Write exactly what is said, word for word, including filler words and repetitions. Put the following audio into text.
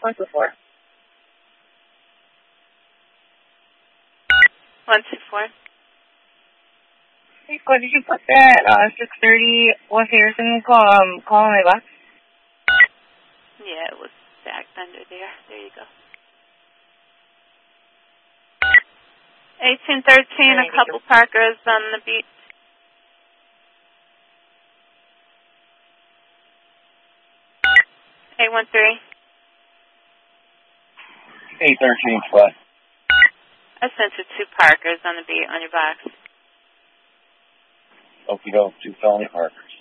one two four. one two four. Hey, Scott, did you put that uh, six thirty West Harrison call, um, call in my box? Yeah, it was stacked under there. There you go. eighteen thirteen, a couple Parkers on the beat. eight one three. eight thirteen, what? I sent you two Parkers on the beat on your box. Okie doke, two felony Parkers.